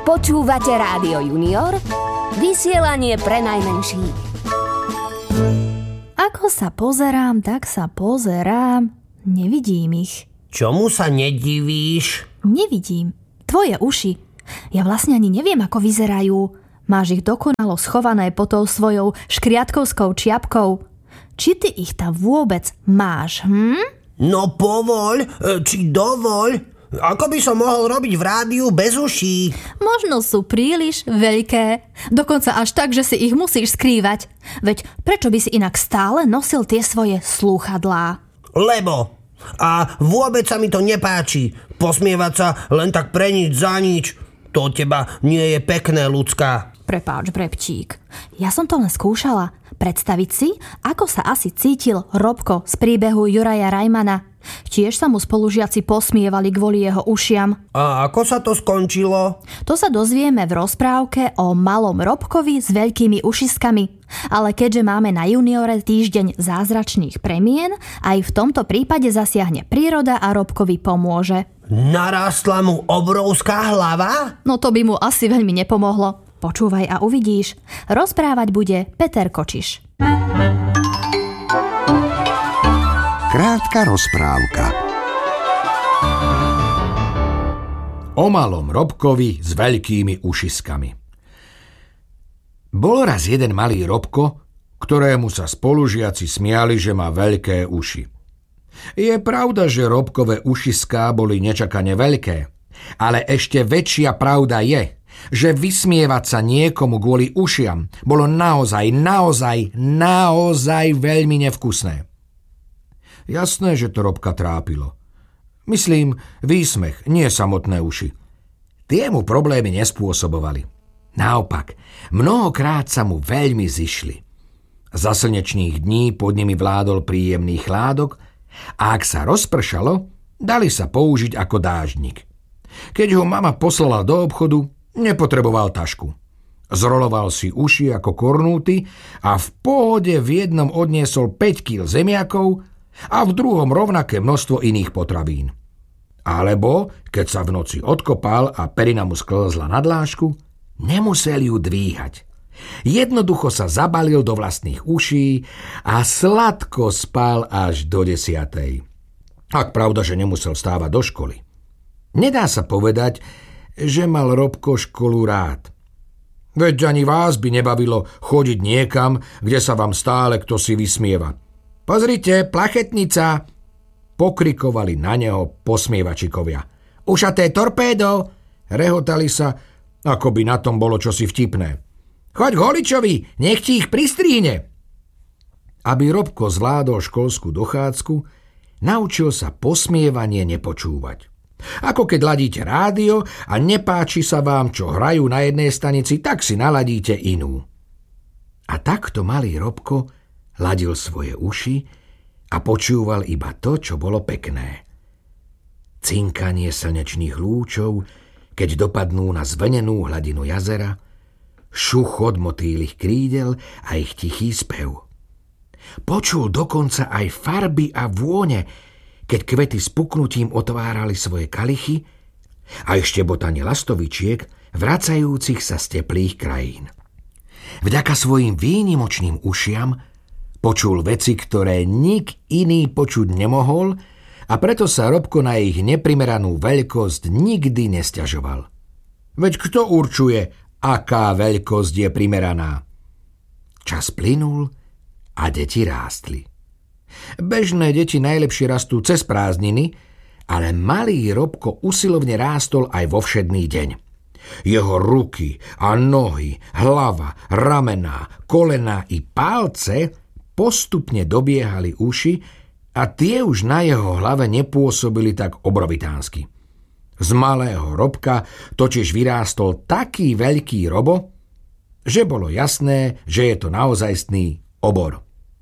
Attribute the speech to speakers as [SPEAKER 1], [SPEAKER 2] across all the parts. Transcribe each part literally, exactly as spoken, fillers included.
[SPEAKER 1] Počúvate Rádio Junior, vysielanie pre najmenších.
[SPEAKER 2] Ako sa pozerám, tak sa pozerám. Nevidím ich.
[SPEAKER 3] Čomu sa nedivíš?
[SPEAKER 2] Nevidím. Tvoje uši. Ja vlastne ani neviem, ako vyzerajú. Máš ich dokonalo schované pod tou svojou škriatkovskou čiapkou. Či ty ich tam vôbec máš, hm?
[SPEAKER 3] No povoľ, či dovoľ. Ako by som mohol robiť v rádiu bez uší?
[SPEAKER 2] Možno sú príliš veľké. Dokonca až tak, že si ich musíš skrývať. Veď prečo by si inak stále nosil tie svoje slúchadlá?
[SPEAKER 3] Lebo. A vôbec sa mi to nepáči. Posmievať sa len tak pre nič za nič. To od teba nie je pekné, ľudská.
[SPEAKER 2] Prepáč, Brebčík. Ja som to len skúšala. Predstaviť si, ako sa asi cítil Robko z príbehu Juraja Rajmana. Tiež sa mu spolužiaci posmievali kvôli jeho ušiam.
[SPEAKER 3] A ako sa to skončilo?
[SPEAKER 2] To sa dozvieme v rozprávke o malom Robkovi s veľkými ušiskami. Ale keďže máme na Juniore týždeň zázračných premien, aj v tomto prípade zasiahne príroda a Robkovi pomôže.
[SPEAKER 3] Narástla mu obrovská hlava?
[SPEAKER 2] No to by mu asi veľmi nepomohlo. Počúvaj a uvidíš. Rozprávať bude Peter Kočiš.
[SPEAKER 4] Krátka rozprávka o malom Robkovi s veľkými ušiskami. Bol raz jeden malý Robko, ktorému sa spolužiaci smiali, že má veľké uši. Je pravda, že Robkové ušiská boli nečakane veľké, ale ešte väčšia pravda je, že vysmievať sa niekomu kvôli ušiam bolo naozaj, naozaj, naozaj veľmi nevkusné. Jasné, že to Robka trápilo. Myslím, výsmech, nie samotné uši. Tie mu problémy nespôsobovali. Naopak, mnohokrát sa mu veľmi zišli. Za slnečných dní pod nimi vládol príjemný chládok a ak sa rozpršalo, dali sa použiť ako dáždnik. Keď ho mama poslala do obchodu, nepotreboval tašku. Zroloval si uši ako kornúty a v pohode v jednom odniesol päť kíl zemiakov a v druhom rovnaké množstvo iných potravín. Alebo, keď sa v noci odkopal a perina mu sklzla na dlášku, nemusel ju dvíhať. Jednoducho sa zabalil do vlastných uší a sladko spal až do desiatej. Ak pravda, že nemusel stávať do školy. Nedá sa povedať, že mal Robko školu rád. Veď ani vás by nebavilo chodiť niekam, kde sa vám stále kto si vysmieva. Pozrite, plachetnica! Pokrikovali na neho posmievačikovia. Ušaté torpédo! Rehotali sa, ako by na tom bolo čosi vtipné. Choď k holičovi, nech ti ich pristrihne! Aby Robko zvládol školskú dochádzku, naučil sa posmievanie nepočúvať. Ako keď ladíte rádio a nepáči sa vám, čo hrajú na jednej stanici, tak si naladíte inú. A takto malý Robko ladil svoje uši a počúval iba to, čo bolo pekné. Cinkanie slnečných lúčov, keď dopadnú na zvlnenú hladinu jazera, šuchot motýlych krídel a ich tichý spev. Počul dokonca aj farby a vône, keď kvety s puknutím otvárali svoje kalichy a ešte botanie lastovičiek, vracajúcich sa z teplých krajín. Vďaka svojim výnimočným ušiam počul veci, ktoré nik iný počuť nemohol a preto sa Robko na ich neprimeranú veľkosť nikdy nesťažoval. Veď kto určuje, aká veľkosť je primeraná? Čas plynul a deti rástli. Bežné deti najlepšie rastú cez prázdniny, ale malý Robko usilovne rástol aj vo všedný deň. Jeho ruky a nohy, hlava, ramená, kolená i palce postupne dobiehali uši a tie už na jeho hlave nepôsobili tak obrovitánsky. Z malého Robka totiž vyrástol taký veľký Robo, že bolo jasné, že je to naozajstný obor.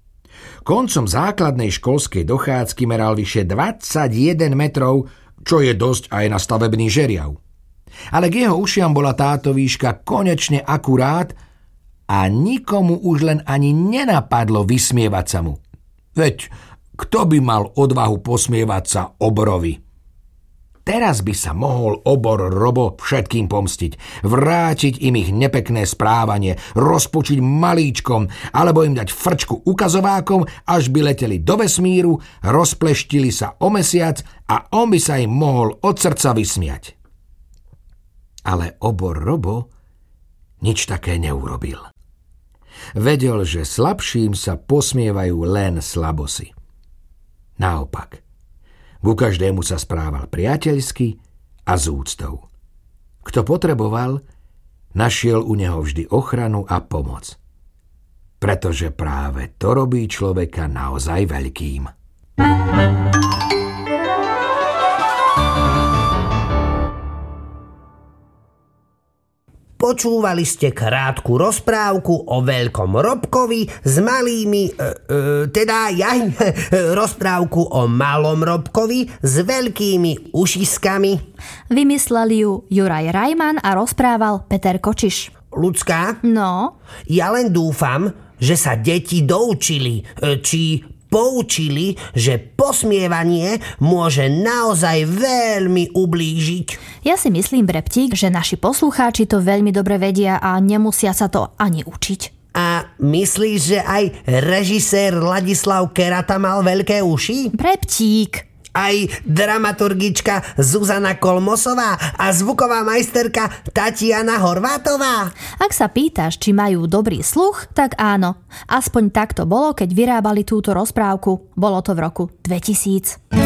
[SPEAKER 4] Koncom základnej školskej dochádzky meral vyše dvadsaťjeden metrov, čo je dosť aj na stavebný žeriav. Ale k jeho ušiam bola táto výška konečne akurát a nikomu už len ani nenapadlo vysmievať sa mu. Veď kto by mal odvahu posmievať sa obrovi? teraz by sa mohol Obor Robo všetkým pomstiť, vrátiť im ich nepekné správanie, rozpočiť malíčkom, alebo im dať frčku ukazovákom, až by leteli do vesmíru, rozpleštili sa o mesiac a on by sa im mohol od srdca vysmiať. Ale Obor Robo nič také neurobil. Vedel, že slabším sa posmievajú len slabosi. Naopak, ku každému sa správal priateľsky a s úctou. Kto potreboval, našiel u neho vždy ochranu a pomoc. Pretože práve to robí človeka naozaj veľkým.
[SPEAKER 3] Počúvali ste krátku rozprávku o veľkom Robkovi s malými, e, e, teda ja, e, rozprávku o malom Robkovi s veľkými ušiskami.
[SPEAKER 2] Vymysleli ju Juraj Rajman a rozprával Peter Kočiš.
[SPEAKER 3] Ľudská?
[SPEAKER 2] No?
[SPEAKER 3] Ja len dúfam, že sa deti doučili, e, či poučili, že posmievanie môže naozaj veľmi ublížiť.
[SPEAKER 2] Ja si myslím, Breptík, že naši poslucháči to veľmi dobre vedia a nemusia sa to ani učiť.
[SPEAKER 3] A myslíš, že aj režisér Ladislav Kerata mal veľké uši?
[SPEAKER 2] Breptík.
[SPEAKER 3] Aj dramaturgička Zuzana Kolmosová a zvuková majsterka Tatiana Horvátová?
[SPEAKER 2] Ak sa pýtaš, či majú dobrý sluch, tak áno. Aspoň tak to bolo, keď vyrábali túto rozprávku. Bolo to v roku dvetisíc.